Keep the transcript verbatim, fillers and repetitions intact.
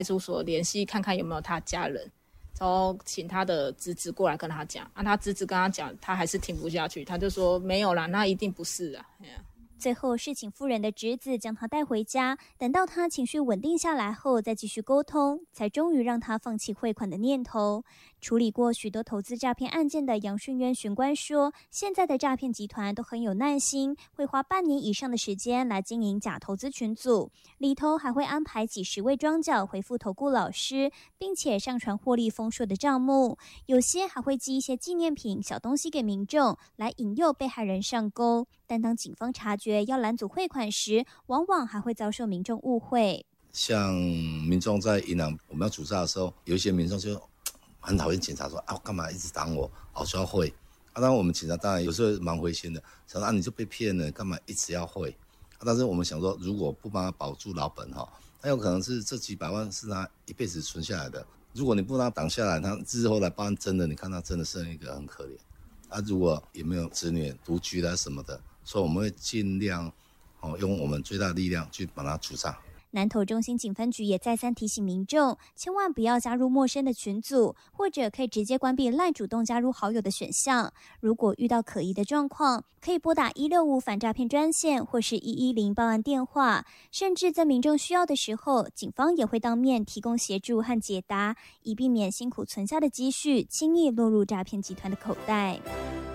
派出所联系看看有没有他家人，然后请他的侄子过来跟他讲，啊，他侄子跟他讲，他还是听不下去，他就说没有啦，那一定不是啊。 最后是请妇人的侄子将他带回家，等到他情绪稳定下来后再继续沟通，才终于让他放弃汇款的念头。处理过许多投资诈骗案件的杨训渊巡官说，现在的诈骗集团都很有耐心，会花半年以上的时间来经营假投资群组，里头还会安排几十位庄脚回复投顾老师，并且上传获利丰硕的账目，有些还会寄一些纪念品、小东西给民众，来引诱被害人上钩。但当警方察觉要拦阻汇款时，往往还会遭受民众误会。 像民众在银行我们要主诈的时候，有一些民众就很讨厌警察说啊，干嘛一直挡我，我就要汇。啊，当然我们警察当然有时候蛮灰心的，想说啊你就被骗了，干嘛一直要汇？啊，但是我们想说，如果不帮他保住老本哈，那有可能是这几百万是他一辈子存下来的。如果你不让他挡下来，他日后来帮真的，你看他真的是一个很可怜。啊，如果也没有子女独居啦什么的。所以我们会尽量、哦、用我们最大的力量去把它除障。 南投中心警分局也再三提醒民众，千万不要加入陌生的群组，或者可以直接关闭赖主动加入好友的选项。如果遇到可疑的状况，可以拨打一六五反诈骗专线或是一一零报案电话，甚至在民众需要的时候，警方也会当面提供协助和解答，以避免辛苦存下的积蓄轻易落入诈骗集团的口袋。